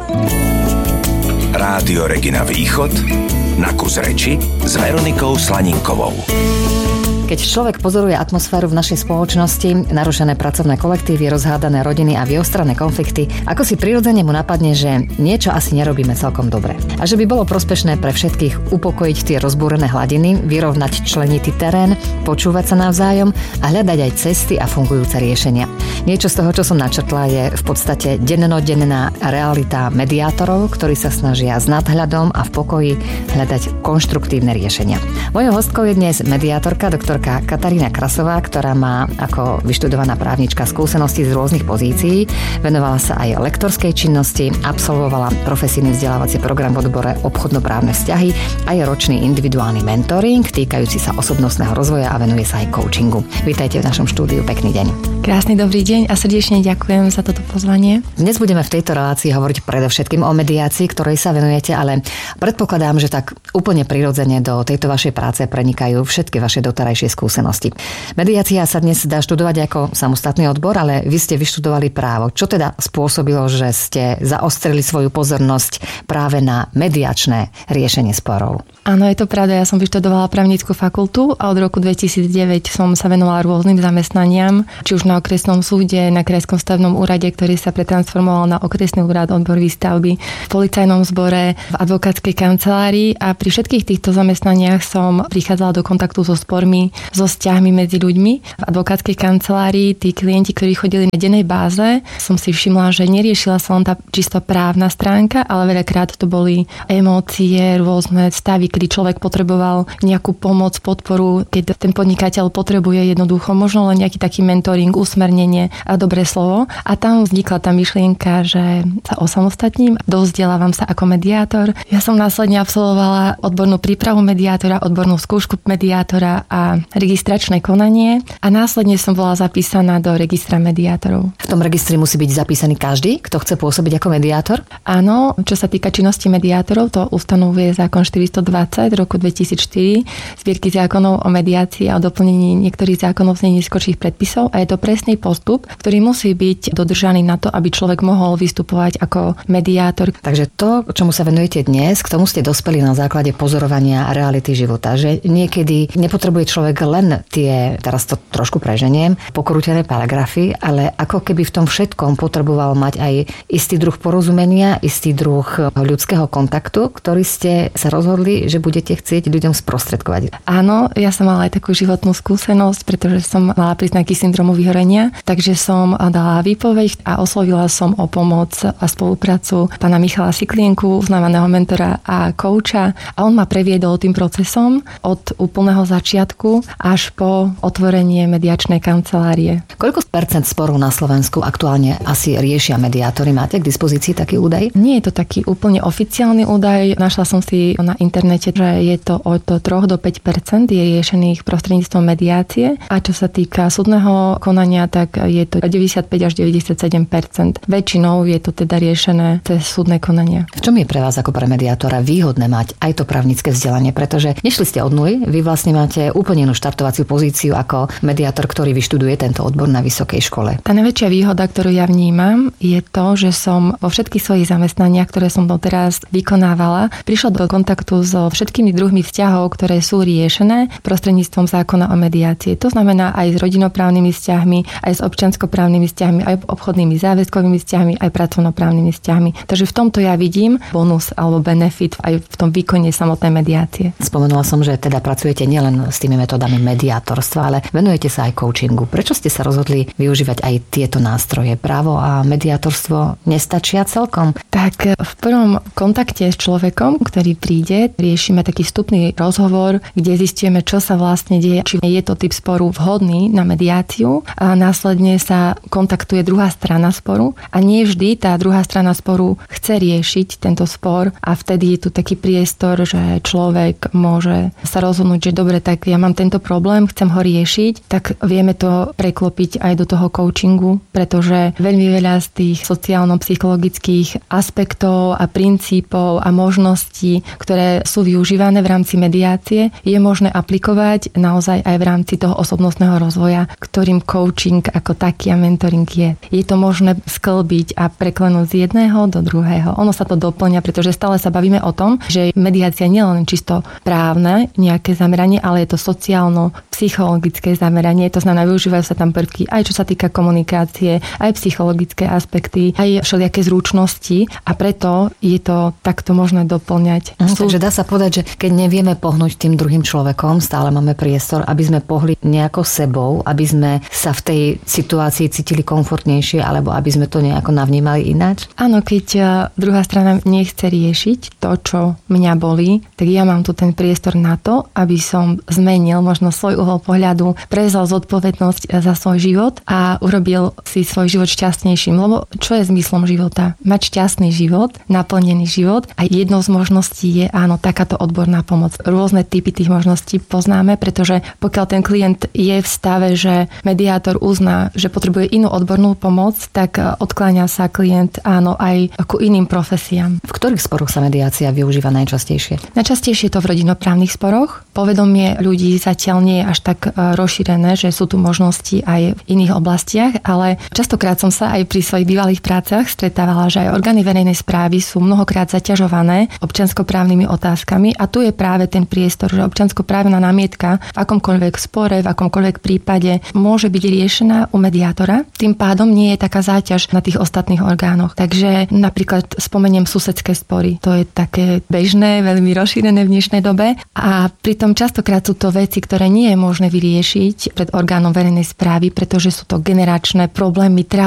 Rádio Regina Východ na kus reči s Veronikou Slaninkovou. Keď človek pozoruje atmosféru v našej spoločnosti, narušené pracovné kolektívy, rozhádané rodiny a vyostrené konflikty, ako si prirodzene mu napadne, že niečo asi nerobíme celkom dobre. A že by bolo prospešné pre všetkých upokojiť tie rozbúrené hladiny, vyrovnať členitý terén, počúvať sa navzájom a hľadať aj cesty a fungujúce riešenia. Niečo z toho, čo som načrtla, je v podstate dennodenná realita mediátorov, ktorí sa snažia s nadhľadom a v pokoji hľadať konštruktívne riešenia. Mojou hostkou je dnes mediátorka, doktorka Katarína Krasová, ktorá má ako vyštudovaná právnička skúsenosti z rôznych pozícií, venovala sa aj lektorskej činnosti, absolvovala profesijný vzdelávací program v odbore obchodnoprávne vzťahy a je ročný individuálny mentoring týkajúci sa osobnostného rozvoja a venuje sa aj coachingu. Vítajte v našom štúdiu, pekný deň. Krásny dobrý deň a srdečne ďakujem za toto pozvanie. Dnes budeme v tejto relácii hovoriť predovšetkým o mediácii, ktorej sa venujete, ale predpokladám, že tak úplne prirodzene do tejto vašej práce prenikajú všetky vaše doterajšie skúsenosti. Mediácia sa dnes dá študovať ako samostatný odbor, ale vy ste vyštudovali právo. Čo teda spôsobilo, že ste zaostrili svoju pozornosť práve na mediačné riešenie sporov? Áno, je to pravda. Ja som vyštudovala právnickú fakultu a od roku 2009 som sa venovala rôznym zamestnaniam, či už na okresnom súde, na krajskom stavebnom úrade, ktorý sa pretransformoval na okresný úrad odbor výstavby, v policajnom zbore, v advokátskej kancelárii a pri všetkých týchto zamestnaniach som prichádzala do kontaktu so spormi, so vzťahmi medzi ľuďmi. V advokátskej kancelárii tí klienti, ktorí chodili na dennej báze, som si všimla, že neriešila sa len tá čisto právna stránka, ale veľakrát to boli emócie, rôzne stavy, kedy človek potreboval nejakú pomoc, podporu, keď ten podnikateľ potrebuje jednoducho možno len nejaký taký mentoring, usmernenie a dobré slovo. A tam vznikla tá myšlienka, že sa osamostatním, dovzdelávam sa ako mediátor. Ja som následne absolvovala odbornú prípravu mediátora, odbornú skúšku mediátora a registračné konanie a následne som bola zapísaná do registra mediátorov. V tom registri musí byť zapísaný každý, kto chce pôsobiť ako mediátor? Áno, čo sa týka činnosti mediátorov, to ustanovuje zákon 420 roku 2004 zbierky zákonov o mediácii a o doplnení niektorých zákonov z neskôrších predpisov a je to presný postup, ktorý musí byť dodržaný na to, aby človek mohol vystupovať ako mediátor. Takže to, čomu sa venujete dnes, k tomu ste dospeli na základe pozorovania reality života, že niekedy nepotrebuje človek len tie, teraz to trošku preženiem, pokrútené paragrafy, ale ako keby v tom všetkom potreboval mať aj istý druh porozumenia, istý druh ľudského kontaktu, ktorý ste sa rozhodli, že budete chcieť ľuďom sprostredkovať. Áno, ja som mala aj takú životnú skúsenosť, pretože som mala príznaky syndromu vyhorenia, takže som dala výpoveď a oslovila som o pomoc a spoluprácu pána Michala Siklienku, uznávaného mentora a kouča a on ma previedol tým procesom od úplného začiatku až po otvorenie mediačnej kancelárie. Koľko percent sporov na Slovensku aktuálne asi riešia mediátori? Máte k dispozícii taký údaj? Nie je to taký úplne oficiálny údaj. Našla som si na internete, že je to od 3 do 5% je riešených prostredníctvom mediácie a čo sa týka súdneho konania, tak je to 95 až 97%. Väčšinou je to teda riešené cez súdne konania. V čom je pre vás ako pre mediátora výhodné mať aj to právnické vzdelanie, pretože nešli ste od nuly, vy vlastne máte úplne inú štartovaciu pozíciu ako mediátor, ktorý vyštuduje tento odbor na vysokej škole. Tá najväčšia výhoda, ktorú ja vnímam, je to, že som vo všetkých svojich zamestnaniach, ktoré som doteraz vykonávala, prišla do kontaktu so všetkými druhmi vzťahov, ktoré sú riešené prostredníctvom zákona o mediácii. To znamená aj s rodinoprávnymi vzťahmi, aj s občianskoprávnymi vzťahmi, aj obchodnými záväzkovými vzťahmi, aj pracovnoprávnymi vzťahmi. Takže v tomto ja vidím bonus alebo benefit aj v tom výkone samotnej mediácie. Spomenula som, že teda pracujete nielen s tými metodami mediátorstva, ale venujete sa aj coachingu. Prečo ste sa rozhodli využívať aj tieto nástroje? Právo a mediátorstvo nestačia celkom? Tak v prvom kontakte s človekom, ktorý príde, riešime taký vstupný rozhovor, kde zistíme, čo sa vlastne deje, či je to typ sporu vhodný na mediáciu a následne sa kontaktuje druhá strana sporu a nie vždy tá druhá strana sporu chce riešiť tento spor a vtedy je tu taký priestor, že človek môže sa rozhodnúť, že dobre, tak ja mám tento problém, chcem ho riešiť, tak vieme to preklopiť aj do toho coachingu, pretože veľmi veľa z tých sociálno-psychologických aspektov a princípov a možností, ktoré sú využívané v rámci mediácie, je možné aplikovať naozaj aj v rámci toho osobnostného rozvoja, ktorým coaching ako taký a mentoring je. Je to možné sklbiť a preklenúť z jedného do druhého. Ono sa to doplňa, pretože stále sa bavíme o tom, že mediácia nie je len čisto právne nejaké zameranie, ale je to sociálno-psychologické zameranie. To znamená, využívajú sa tam prvky aj čo sa týka komunikácie, aj psychologické aspekty, aj všelijaké zručnosti a preto je to takto možné doplňať. Takže dá sa povedať, že keď nevieme pohnúť tým druhým človekom, stále máme priestor, aby sme pohli nejako sebou, aby sme sa v tej situácii cítili komfortnejšie, alebo aby sme to nejako navnímali ináč? Áno, keď druhá strana nechce riešiť to, čo mňa bolí, tak ja mám tu ten priestor na to, aby som zmenil možno svoj uhol pohľadu, prevzal zodpovednosť za svoj život a urobil si svoj život šťastnejším. Lebo čo je zmyslom života? Mať šťastný život, naplnený život a jednou z možností je áno, takáto odborná pomoc. Rôzne typy tých možností poznáme, pretože pokiaľ ten klient je v stave, že mediátor uzná, že potrebuje inú odbornú pomoc, tak odkláňa sa klient áno aj ku iným profesiám. V ktorých sporoch sa mediácia využíva najčastejšie? Najčastejšie je to v rodinoprávnych sporoch. Povedomie ľudí zatiaľ nie je až tak rozšírené, že sú tu možnosti aj v iných oblastiach, ale častokrát som sa aj pri svojich bývalých prácach stretávala, že aj orgány verejnej správy sú mnohokrát zaťažované občianskoprávnymi otázkami a tu je práve ten priestor, že občianskoprávna námietka v akomkoľvek spore, v akomkoľvek prípade môže byť riešená u mediátora. Tým pádom nie je taká záťaž na tých ostatných orgánoch. Takže napríklad spomeniem susedské spory. To je také bežné, veľmi rozšírené v dnešnej dobe a pritom častokrát sú to veci, ktoré nie je možné vyriešiť pred orgánom verejnej správy, pretože sú to generačné problémy,